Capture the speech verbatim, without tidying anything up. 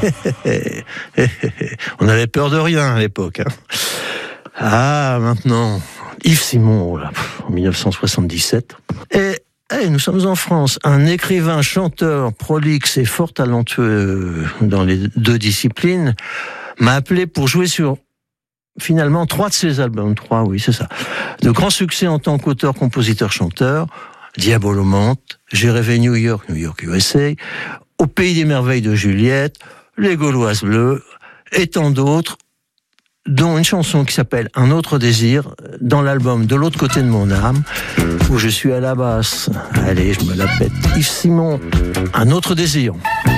On avait peur de rien à l'époque. Hein. Ah, maintenant, Yves Simon, là, en dix-neuf cent soixante-dix-sept. Et hey, nous sommes en France. Un écrivain, chanteur, prolixe et fort talentueux dans les deux disciplines m'a appelé pour jouer sur, finalement, trois de ses albums. Trois, oui, c'est ça. De grands succès en tant qu'auteur, compositeur, chanteur. Diabolomante, J'ai rêvé New York, New York, U S A, Au pays des merveilles de Juliette, Les Gauloises bleues, et tant d'autres, dont une chanson qui s'appelle Un autre désir, dans l'album De l'autre côté de mon âme, où je suis à la basse. Allez, je me la pète. Yves Simon, Un autre désir.